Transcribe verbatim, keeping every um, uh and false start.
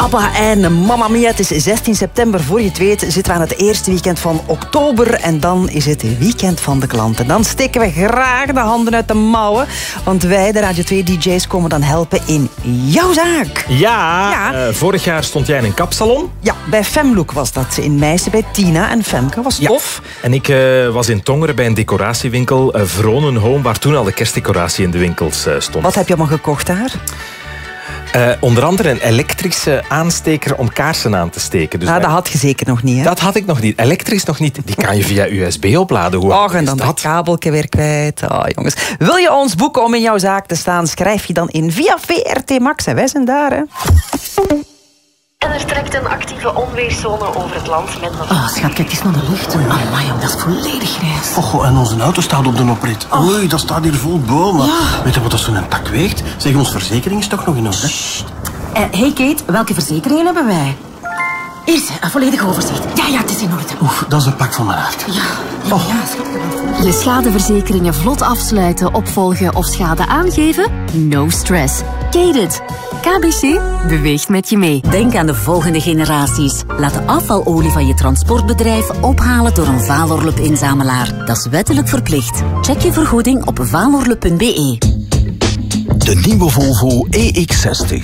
ABBA en Mamma Mia. Het is zestien september. Voor je het weet zitten we aan het eerste weekend van oktober. En dan is het weekend van de klanten. Dan steken we graag de handen uit de mouwen. Want wij, de Radio twee D J's, komen dan helpen in jouw zaak. Ja, ja. Uh, vorig jaar stond jij in een kapsalon. Ja, bij Femlook was dat. In Meissen bij Tina en Femke. Was ja. tof. En ik uh, was in Tongeren bij een decoratiewinkel. Uh, Vronen Home, waar toen al de kerstdecoratie in de winkels uh, stond. Wat heb je allemaal gekocht daar? Uh, onder andere een elektrische aansteker om kaarsen aan te steken. Dus ah, wij... dat had je zeker nog niet, hè? Dat had ik nog niet. Elektrisch nog niet. Die kan je via U S B opladen. Hoe Och, en dan dat dat kabeltje weer kwijt. Oh, jongens. Wil je ons boeken om in jouw zaak te staan? Schrijf je dan in via V R T Max. En wij zijn daar, hè? En er trekt een actieve onweerszone over het land met nog... Oh, schat, kijk eens naar de lucht. Amai, dat is volledig grijs. Och, en onze auto staat op de oprit. Oh. Oei, dat staat hier vol bomen. Ja. Weet je wat dat zo'n tak weegt? Zeg, onze verzekering is toch nog in orde? Uh, hey Kate, welke verzekering hebben wij? Hier is een volledig overzicht. Ja, ja, het is in orde. Oef, dat is een pak van mijn hart. Ja, ja, oh. ja schat. Je schadeverzekeringen vlot afsluiten, opvolgen of schade aangeven? No stress. Kate-it. K B C beweegt met je mee. Denk aan de volgende generaties. Laat de afvalolie van je transportbedrijf ophalen door een Valorlup-inzamelaar. Dat is wettelijk verplicht. Check je vergoeding op valorlup punt be. De nieuwe Volvo E X zestig.